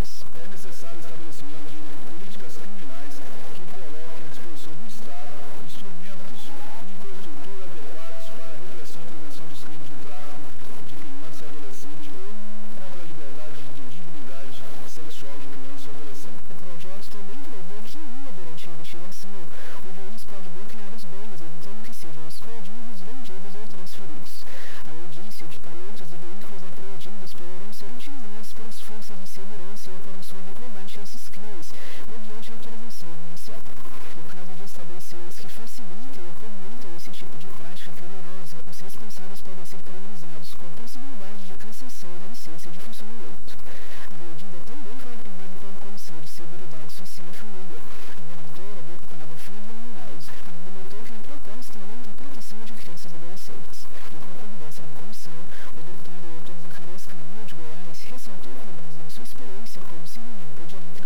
crianças. É necessário o estabelecimento de políticas criminais que coloquem à disposição do Estado instrumentos e infraestrutura adequados para a repressão e prevenção dos crimes de tráfico de criança e adolescente ou contra a liberdade de dignidade sexual de criança e adolescente. O projeto também prevê que ainda durante a investigação, o juiz pode bloquear os bens, evitando que sejam escondidos, vendidos ou transferidos. Além disso, equipamentos e veículos apreendidos poderão ser utilizados pelas forças de segurança em operações de combate a esses crimes, mediante autorização judicial. No caso de estabelecimentos que facilitem ou permitam esse tipo de prática criminosa, os responsáveis podem ser penalizados com possibilidade de cassação da licença de funcionamento. A medida também foi aprovada pela Comissão de Seguridade Social e Família. A relatora, deputada Flávia Moraes, argumentou que a proposta aumenta a proteção de crianças e adolescentes. Em concordância na comissão, o deputado Dr. Zacarias Camargo de Goiás ressaltou que, com base na sua experiência como cirurgião pediatra,